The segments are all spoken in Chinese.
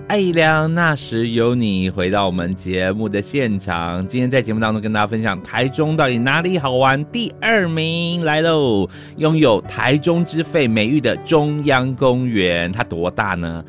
爱姨良那时有你，回到我们节目的现场。今天在节目当中跟大家分享台中到底哪里好玩，第2名来喽！拥有台中之肺美誉的中央公园，它多大呢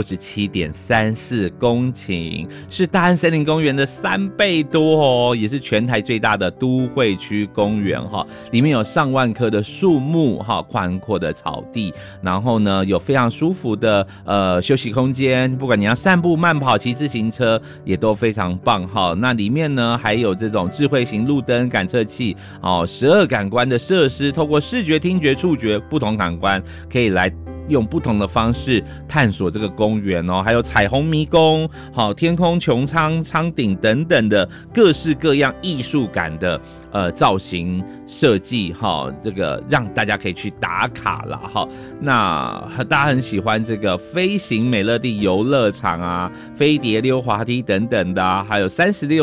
？67.34公顷，是大安森林公园的3倍多哦，也是全台最大的都会区公园哈。里面有上万棵的树木哈，宽阔的草地，然后呢有非常舒服的休息空间，不管你要散步、慢跑、骑自行车也都非常棒哈。那里面呢还有这种智慧型路灯感测器哦，12感官的设施，透过视觉、听觉、触觉不同感官，可以来用不同的方式探索这个公园哦，还有彩虹迷宫、好天空穹苍、舱顶等等的各式各样艺术感的造型设计哈，这个让大家可以去打卡啦哈。那大家很喜欢这个飞行美乐蒂游乐场啊、飞碟溜滑梯等等的啊，还有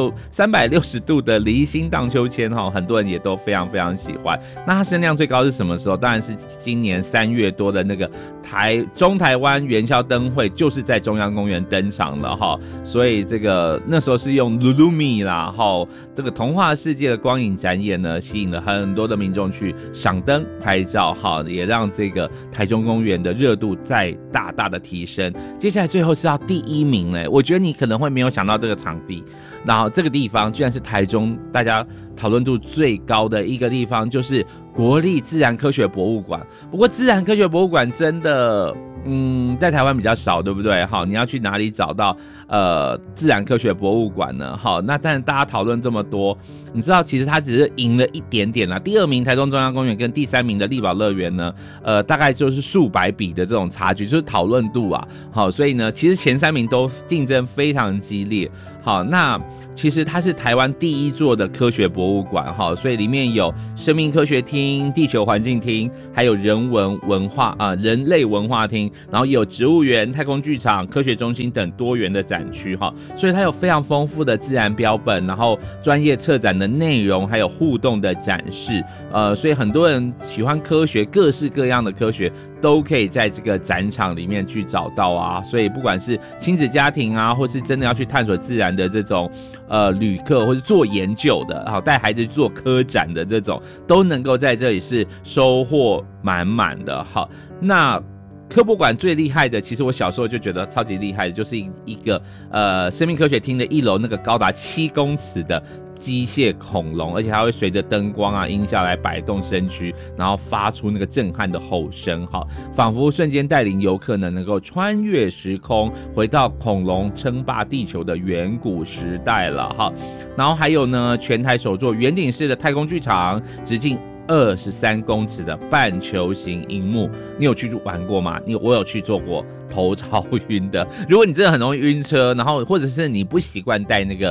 360度的离心荡秋千哈，很多人也都非常非常喜欢。那它声量最高是什么时候？当然是今年3月多的那个中台湾元宵灯会，就是在中央公园登场了哈。所以这个那时候是用 Lulumi 啦哈，这个童话世界的光影展演呢，吸引了很多的民众去赏灯拍照哈，也让这个台中公园的热度再大大的提升。接下来最后是要第1名嘞，我觉得你可能会没有想到这个场地，然后这个地方居然是台中大家讨论度最高的一个地方，就是国立自然科学博物馆。不过自然科学博物馆真的在台湾比较少，对不对？好，你要去哪里找到自然科学博物馆呢？好，那但大家讨论这么多，你知道其实它只是赢了一点点啦。第2名台中中央公园跟第3名的力宝乐园呢，大概就是数百比的这种差距，就是讨论度啊。好，所以呢，其实前3名都竞争非常激烈。好，那其实它是台湾第1座的科学博物馆哈，所以里面有生命科学厅、地球环境厅，还有人类文化厅，然后也有植物园、太空剧场、科学中心等多元的展区哈，所以它有非常丰富的自然标本，然后专业策展的内容，还有互动的展示，所以很多人喜欢科学，各式各样的科学都可以在这个展场里面去找到啊，所以不管是亲子家庭啊，或是真的要去探索自然的这种旅客，或是做研究的，好带孩子去做科展的这种，都能够在这里是收获满满的。好，那科博馆最厉害的，其实我小时候就觉得超级厉害的，就是一个生命科学厅的1楼那个高达7公尺的机械恐龙，而且它会随着灯光啊、音效来摆动身躯，然后发出那个震撼的吼声，仿佛瞬间带领游客呢能够穿越时空，回到恐龙称霸地球的远古时代了哈。然后还有呢，全台首座圆顶式的太空剧场，直径23公尺的半球形萤幕，你有去玩过吗？我有去做过，头超晕的。如果你真的很容易晕车，然后或者是你不习惯戴那个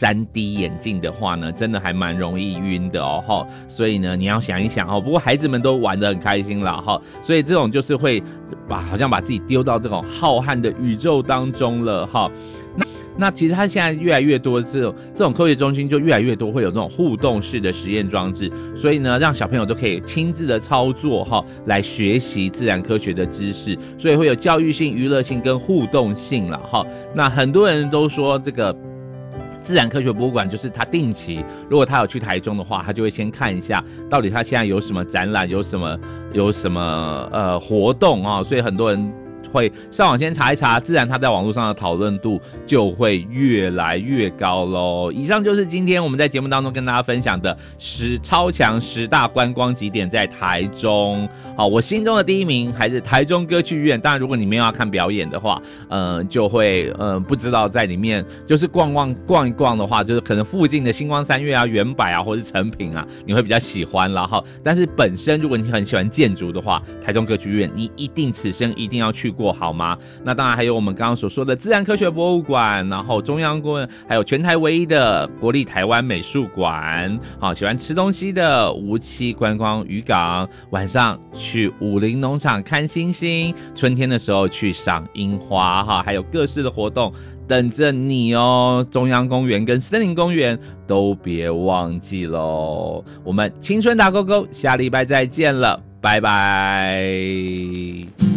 3D 眼镜的话呢，真的还蛮容易晕的哦。所以呢，你要想一想哦。不过孩子们都玩得很开心啦哈，所以这种就是会好像把自己丢到这种浩瀚的宇宙当中了哈。那其实它现在越来越多这种科学中心就越来越多会有这种互动式的实验装置，所以呢，让小朋友都可以亲自的操作来学习自然科学的知识，所以会有教育性、娱乐性跟互动性啦哈。那很多人都说这个自然科学博物馆就是他定期，如果他有去台中的话，他就会先看一下到底他现在有什么展览，有什么活动啊，所以很多人会上网先查一查，自然它在网络上的讨论度就会越来越高咯。以上就是今天我们在节目当中跟大家分享的超强10大观光景点在台中。好，我心中的第1名还是台中歌剧院。当然，如果你没有要看表演的话，就会不知道在里面就是逛一逛的话，就是可能附近的星光三月啊、原百啊，或是成品啊，你会比较喜欢啦哈。但是本身如果你很喜欢建筑的话，台中歌剧院你此生一定要去过好吗？那当然还有我们刚刚所说的自然科学博物馆，然后中央公园，还有全台唯一的国立台湾美术馆。好，喜欢吃东西的无期观光渔港，晚上去武陵农场看星星，春天的时候去赏樱花哈，还有各式的活动等着你哦。中央公园跟森林公园都别忘记咯。我们青春打勾勾，下礼拜再见了，拜拜。